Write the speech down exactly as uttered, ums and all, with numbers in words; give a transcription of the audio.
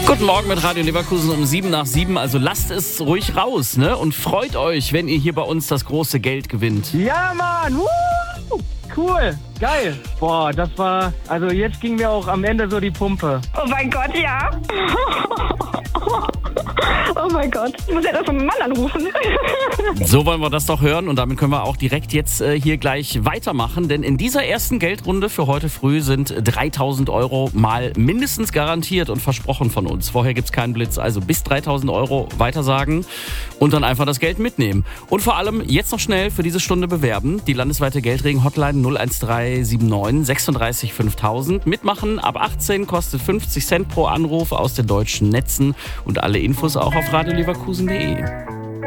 Guten Morgen mit Radio Leverkusen um sieben nach sieben. Also lasst es ruhig raus, ne? Und freut euch, wenn ihr hier bei uns das große Geld gewinnt. Ja, Mann! Woo! Cool! Geil! Boah, das war... Also jetzt ging mir auch am Ende so die Pumpe. Oh mein Gott, ja. Oh mein Gott, ich muss ja das vom Mann anrufen. So wollen wir das doch hören und damit können wir auch direkt jetzt äh, hier gleich weitermachen, denn in dieser ersten Geldrunde für heute früh sind dreitausend Euro mal mindestens garantiert und versprochen von uns. Vorher gibt's keinen Blitz, also bis dreitausend Euro weitersagen und dann einfach das Geld mitnehmen. Und vor allem jetzt noch schnell für diese Stunde bewerben. Die landesweite Geldregen-Hotline null eins drei sieben neun sechsunddreißig fünftausend. Mitmachen ab achtzehn kostet fünfzig Cent pro Anruf aus den deutschen Netzen und alle Infos auch auf radio leverkusen punkt de.